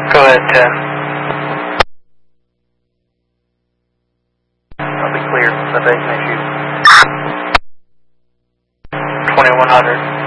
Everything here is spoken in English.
Go ahead, 10. I'll be clear. Citation issue. 2100.